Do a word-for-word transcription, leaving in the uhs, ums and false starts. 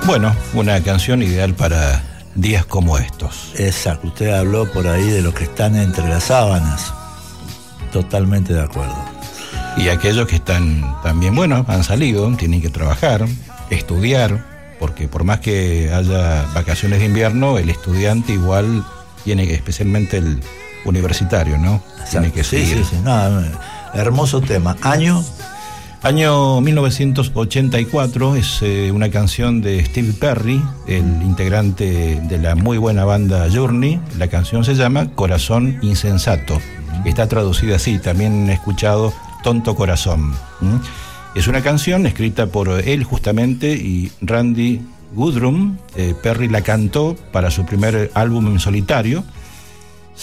Bueno, una canción ideal para días como estos. Exacto, usted habló por ahí de los que están entre las sábanas. Totalmente de acuerdo. Y aquellos que están también, bueno, han salido, tienen que trabajar, estudiar, porque por más que haya vacaciones de invierno, el estudiante igual tiene que, especialmente el universitario, ¿no? Exacto. Tiene que sí, seguir. sí, sí, no, hermoso tema. ¿Año? Año mil novecientos ochenta y cuatro, es eh, una canción de Steve Perry, el integrante de la muy buena banda Journey. La canción se llama Corazón Insensato. Está traducida así, también he escuchado Tonto Corazón. ¿Mm? Es una canción escrita por él justamente y Randy Goodrum. Eh, Perry la cantó para su primer álbum en solitario